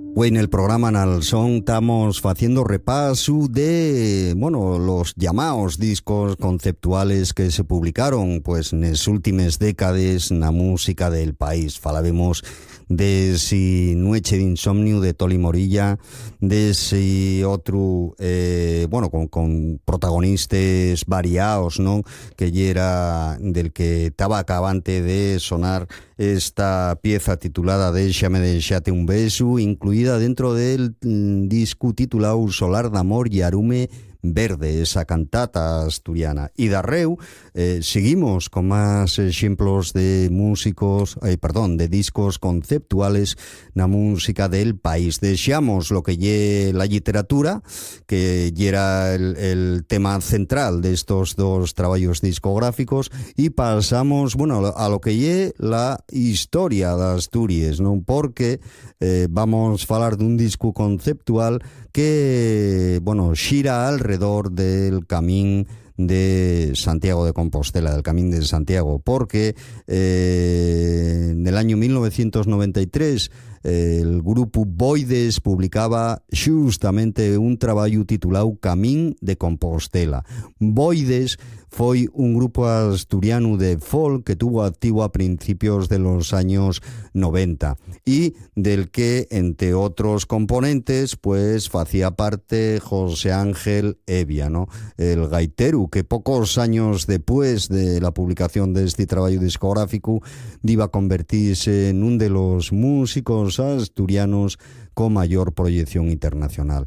Hoy en el programa Nalsón estamos haciendo repaso de, los llamados discos conceptuales que se publicaron pues en las últimas décadas en la música del país. Falaremos de si Noche de Insomnio de Toli Morilla, de si otro, con protagonistas variados, ¿no? Que ya era del que estaba acabante de sonar esta pieza titulada Déxame deixate un beso, incluida dentro del disco titulado Solar d'amor y Arume Verde, esa cantata asturiana. Y darreu, seguimos con más ejemplos de de discos conceptuales na música del país. Deixamos lo que lle la literatura, que lle era el tema central de estos dos trabajos discográficos, y pasamos, a lo que lle la historia de Asturias, ¿no? Porque vamos a falar de un disco conceptual que, gira alrededor del camín de Santiago de Compostela, del Camín de Santiago, porque en el año 1993 el grupo Boides publicaba justamente un trabajo titulado Camín de Compostela. Boides fue un grupo asturiano de folk que tuvo activo a principios de los años 90 y del que, entre otros componentes, pues hacía parte José Ángel Evia, ¿no? El gaitero que pocos años después de la publicación de este trabajo discográfico iba a convertirse en uno de los músicos asturianos con mayor proyección internacional.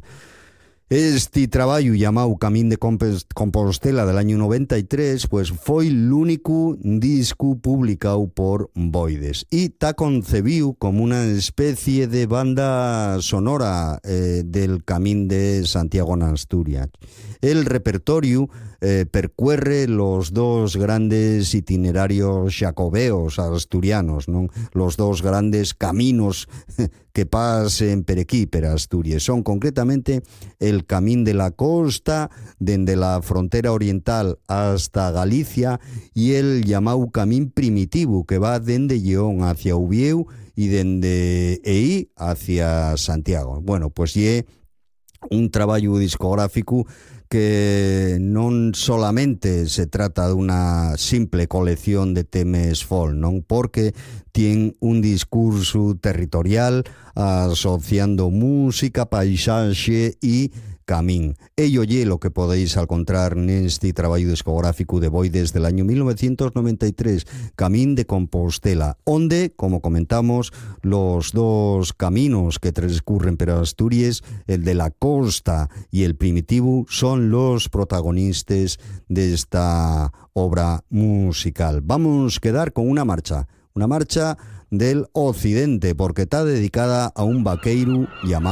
Este trabajo llamado Camín de Compostela del año 93 pues fue el único disco publicado por Boides y está concebido como una especie de banda sonora del Camín de Santiago en Asturias. El repertorio percuerre los dos grandes itinerarios jacobeos asturianos, ¿no? Los dos grandes caminos que pasen per aquí, per Asturias. Son concretamente el Camín de la Costa, desde la frontera oriental hasta Galicia, y el llamado Camín Primitivo, que va desde Lleón hacia Ubieu y desde Eí hacia Santiago. Bueno, pues ye un trabajo discográfico que no solamente se trata de una simple colección de temas folk, ¿no? Porque tiene un discurso territorial asociando música, paisaje y camín. Ello ye lo que podéis encontrar en este trabajo discográfico de Boides del año 1993, Camín de Compostela, donde, como comentamos, los dos caminos que transcurren por Asturias, el de la costa y el primitivo, son los protagonistas de esta obra musical. Vamos a quedar con una marcha del occidente, porque está dedicada a un vaqueiro llamado